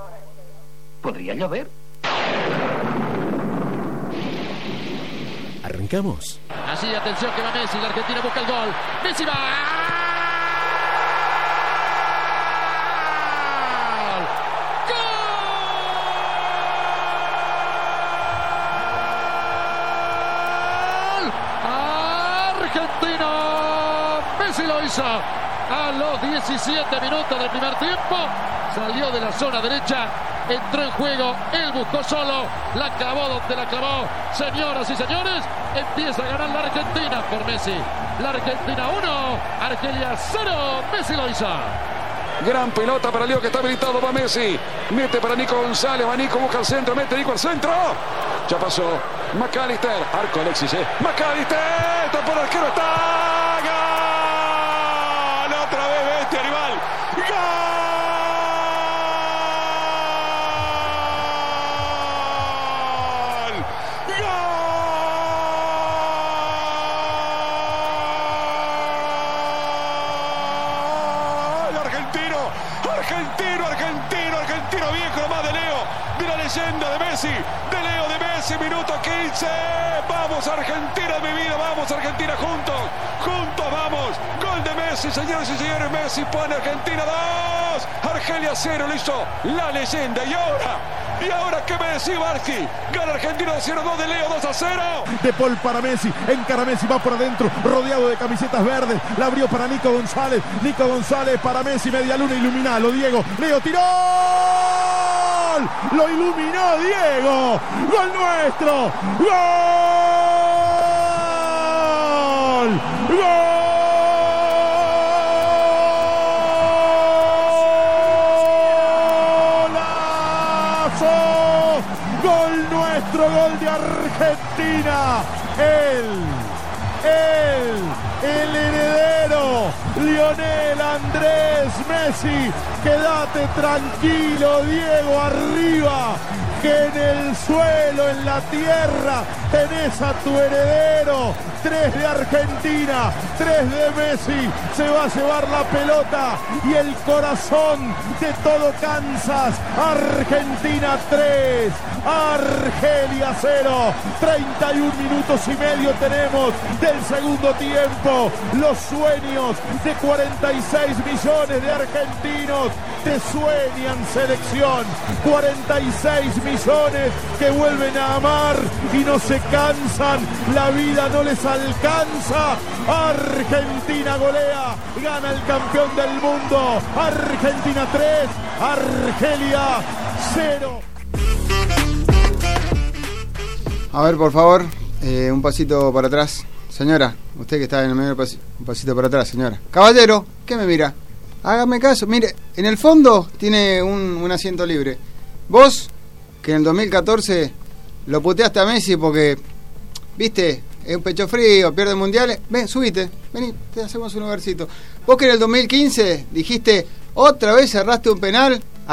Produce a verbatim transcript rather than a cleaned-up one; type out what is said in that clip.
Podría llover. Arrancamos. Así, atención que va Messi, la Argentina busca el gol. Messi va. Argentina, Messi lo hizo a los diecisiete minutos del primer tiempo, salió de la zona derecha, entró en juego, él buscó solo, la clavó donde la clavó. Señoras y señores, empieza a ganar la Argentina por Messi. La Argentina uno, Argelia cero, Messi lo hizo. Gran pelota para Leo que está habilitado, va Messi, mete para Nico González, va Nico, busca el centro, mete Nico al centro, ya pasó, McAllister, arco Alexis, eh. McAllister, tapó el arquero, está, gol, otra vez bestia rival, gol, gol, argentino, argentino, argentino, argentino viejo, nomás de Leo, de la leyenda de Messi, de Leo de Messi, minuto quince, vamos Argentina de mi vida, vamos Argentina juntos, juntos vamos, gol de Messi, señores y señores, Messi pone Argentina dos, Argelia cero, lo hizo la leyenda, y ahora, y ahora ¿qué me decís, Barski? Gana Argentina cero dos de Leo, dos a cero. De Paul para Messi, encara Messi, va por adentro, rodeado de camisetas verdes, la abrió para Nico González, Nico González para Messi, media luna, iluminalo, Diego, Leo tiró, lo iluminó Diego, gol nuestro, gol, golazo, gol nuestro, gol de Argentina, él, él, el heredero, Lionel Andrés Messi. Quédate tranquilo, Diego, arriba, que en el suelo, en la tierra, tenés a tu heredero. Tres de Argentina, tres de Messi, se va a llevar la pelota y el corazón de todo Kansas. Argentina tres, Argelia cero, treinta y un minutos y medio tenemos del segundo tiempo. Los sueños de cuarenta y seis millones de argentinos te sueñan, selección. cuarenta y seis millones que vuelven a amar y no se cansan, la vida no les alcanza. Argentina golea, gana el campeón del mundo. Argentina tres, Argelia cero. A ver, por favor, eh, un pasito para atrás. Señora, usted que está en el medio, un pasito para atrás, señora. Caballero, ¿qué me mira? Hágame caso, mire, en el fondo tiene un, un asiento libre. Vos, que en el dos mil catorce lo puteaste a Messi porque, viste, es un pecho frío, pierde mundiales. Ven, subite, vení, te hacemos un lugarcito. Vos que en el dos mil quince dijiste, otra vez cerraste un penal